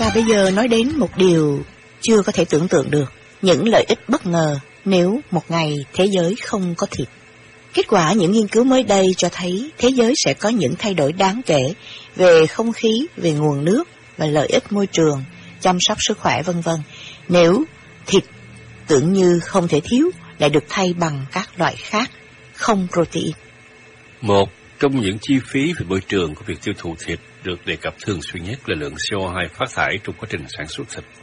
Và bây giờ nói đến một điều chưa có thể tưởng tượng được, những lợi ích bất ngờ nếu một ngày thế giới không có thịt. Kết quả những nghiên cứu mới đây cho thấy thế giới sẽ có những thay đổi đáng kể về không khí, về nguồn nước và lợi ích môi trường, chăm sóc sức khỏe vân vân, nếu thịt tưởng như không thể thiếu lại được thay bằng các loại khác không protein. Một trong những chi phí về môi trường của việc tiêu thụ thịt được đề cập thường xuyên nhất là lượng CO2 phát thải trong quá trình sản xuất thịt.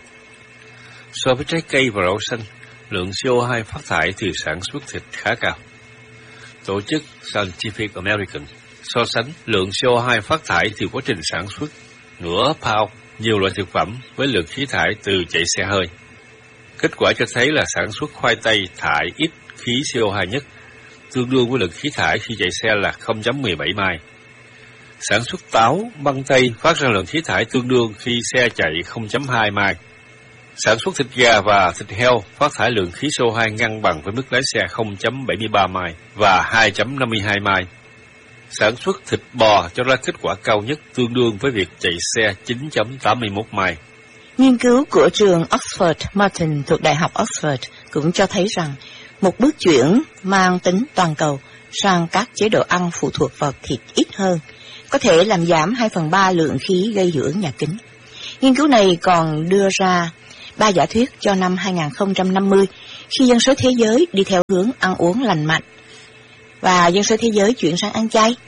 So với trái cây và rau xanh, lượng CO2 phát thải từ sản xuất thịt khá cao. Tổ chức Scientific American so sánh lượng CO2 phát thải từ quá trình sản xuất nửa pound nhiều loại thực phẩm với lượng khí thải từ chạy xe hơi. Kết quả cho thấy là sản xuất khoai tây thải ít khí CO2 nhất, tương đương với lượng khí thải khi chạy xe là 0.17 mile. Sản xuất táo, măng tây phát ra lượng khí thải tương đương khi xe chạy 0.2 mile. Sản xuất thịt gà và thịt heo phát thải lượng khí CO2 ngang bằng với mức lái xe 0.73 mile và 2.52 mile. Sản xuất thịt bò cho ra kết quả cao nhất tương đương với việc chạy xe 9.81 mile. Nghiên cứu của trường Oxford Martin thuộc Đại học Oxford cũng cho thấy rằng một bước chuyển mang tính toàn cầu sang các chế độ ăn phụ thuộc vào thịt ít hơn có thể làm giảm 2/3 lượng khí gây hiệu ứng nhà kính. Nghiên cứu này còn đưa ra 3 giả thuyết cho năm 2050 khi dân số thế giới đi theo hướng ăn uống lành mạnh và dân số thế giới chuyển sang ăn chay,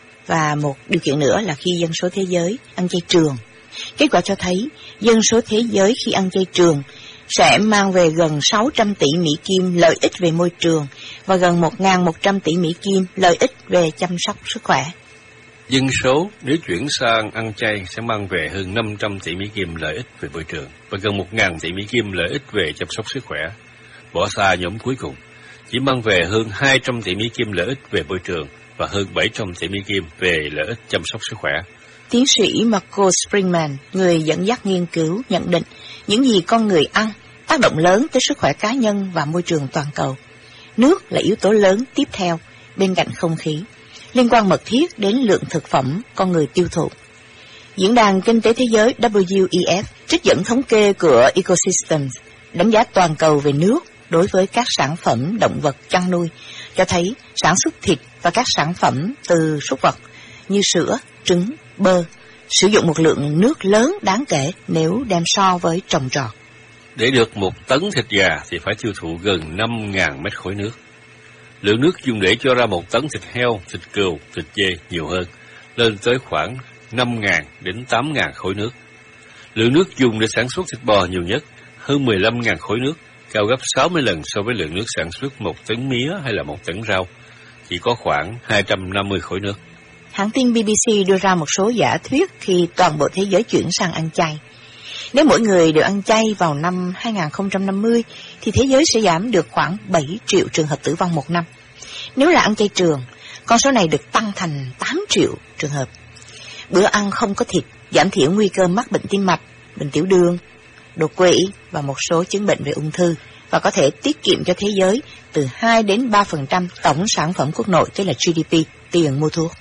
và một điều kiện nữa là khi dân số thế giới ăn chay trường. Kết quả cho thấy dân số thế giới khi ăn chay trường sẽ mang về gần 600 tỷ Mỹ Kim lợi ích về môi trường và gần 1.100 tỷ Mỹ Kim lợi ích về chăm sóc sức khỏe. Dân số nếu chuyển sang ăn chay sẽ mang về hơn 500 tỷ Mỹ Kim lợi ích về môi trường và gần 1.000 tỷ Mỹ Kim lợi ích về chăm sóc sức khỏe. Bỏ xa nhóm cuối cùng, chỉ mang về hơn 200 tỷ Mỹ Kim lợi ích về môi trường và hơn 700 tỷ Mỹ Kim về lợi ích chăm sóc sức khỏe. Tiến sĩ Marco Springman, người dẫn dắt nghiên cứu, nhận định những gì con người ăn tác động lớn tới sức khỏe cá nhân và môi trường toàn cầu. Nước là yếu tố lớn tiếp theo bên cạnh không khí, liên quan mật thiết đến lượng thực phẩm con người tiêu thụ. Diễn đàn Kinh tế Thế giới WEF trích dẫn thống kê của Ecosystems, đánh giá toàn cầu về nước đối với các sản phẩm động vật chăn nuôi, cho thấy sản xuất thịt và các sản phẩm từ súc vật như sữa, trứng, bơ sử dụng một lượng nước lớn đáng kể nếu đem so với trồng trọt. Để được 1 tấn thịt gà thì phải tiêu thụ gần 5.000 mét khối nước. Lượng nước dùng để cho ra 1 tấn thịt heo, thịt cừu, thịt dê nhiều hơn, lên tới khoảng 5.000 đến 8.000 khối nước. Lượng nước dùng để sản xuất thịt bò nhiều nhất, hơn 15.000 khối nước, cao gấp 60 lần so với lượng nước sản xuất 1 tấn mía hay là 1 tấn rau, chỉ có khoảng 250 khối nước. Hãng tin BBC đưa ra một số giả thuyết khi toàn bộ thế giới chuyển sang ăn chay. Nếu mỗi người đều ăn chay vào năm 2050 thì thế giới sẽ giảm được khoảng 7 triệu trường hợp tử vong một năm. Nếu là ăn chay trường, con số này được tăng thành 8 triệu trường hợp. Bữa ăn không có thịt giảm thiểu nguy cơ mắc bệnh tim mạch, bệnh tiểu đường, đột quỵ và một số chứng bệnh về ung thư, và có thể tiết kiệm cho thế giới từ 2 đến 3% tổng sản phẩm quốc nội, tức là GDP, tiền mua thuốc.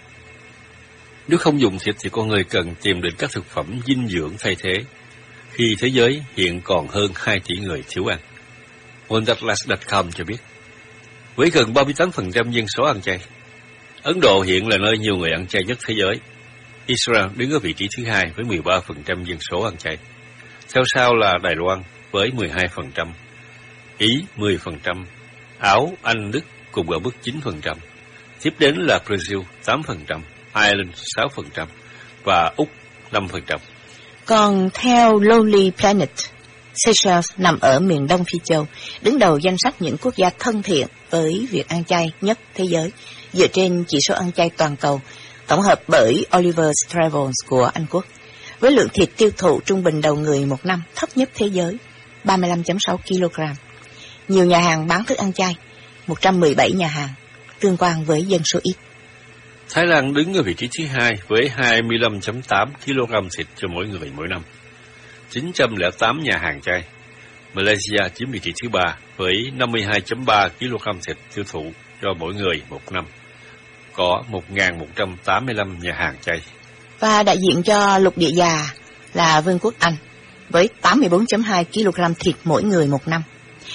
Nếu không dùng thịt thì con người cần tìm đến các thực phẩm dinh dưỡng thay thế, khi thế giới hiện còn hơn 2 tỷ người thiếu ăn. WorldAtlas.com cho biết, với gần 38% dân số ăn chay, Ấn Độ hiện là nơi nhiều người ăn chay nhất thế giới. Israel đứng ở vị trí thứ 2 với 13% dân số ăn chay. Theo sau là Đài Loan với 12%, Ý 10%, Áo, Anh, Đức cùng ở mức 9%. Tiếp đến là Brazil 8%, Ireland 6% và Úc 5%. Còn theo Lonely Planet, Seychelles nằm ở miền đông Phi Châu, đứng đầu danh sách những quốc gia thân thiện với việc ăn chay nhất thế giới, dựa trên chỉ số ăn chay toàn cầu, tổng hợp bởi Oliver Travels của Anh Quốc. Với lượng thịt tiêu thụ trung bình đầu người một năm thấp nhất thế giới, 35.6 kg. Nhiều nhà hàng bán thức ăn chay, 117 nhà hàng, tương quan với dân số ít. Thái Lan đứng ở vị trí thứ 2 với 25.8 kg thịt cho mỗi người mỗi năm, 908 nhà hàng chay. Malaysia chiếm vị trí thứ 3 với 52.3 kg thịt tiêu thụ cho mỗi người một năm, có 1.185 nhà hàng chay. Và đại diện cho lục địa già là Vương quốc Anh, với 84,2 kg thịt mỗi người một năm.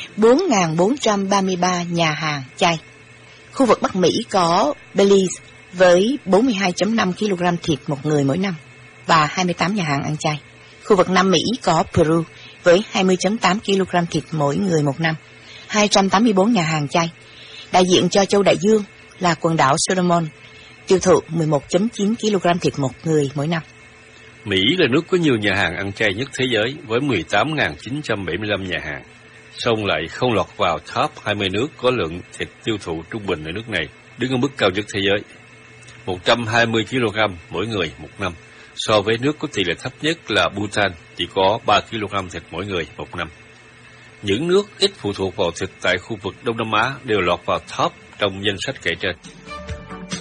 4.433 nhà hàng chay. Khu vực Bắc Mỹ có Belize với 42,5 kg thịt một người mỗi năm và 28 nhà hàng ăn chay. Khu vực Nam Mỹ có Peru với 20,8 kg thịt mỗi người một năm, 284 nhà hàng chay. Đại diện cho châu Đại Dương là quần đảo Solomon, tiêu thụ 11,9 kg thịt một người mỗi năm. Mỹ là nước có nhiều nhà hàng ăn chay nhất thế giới với 18.975 nhà hàng, song lại không lọt vào top 20 nước có lượng thịt tiêu thụ trung bình ở nước này, đứng ở mức cao nhất thế giới, 120 kg mỗi người một năm, so với nước có tỷ lệ thấp nhất là Bhutan, chỉ có 3 kg thịt mỗi người một năm. Những nước ít phụ thuộc vào thịt tại khu vực Đông Nam Á đều lọt vào top trong danh sách kể trên.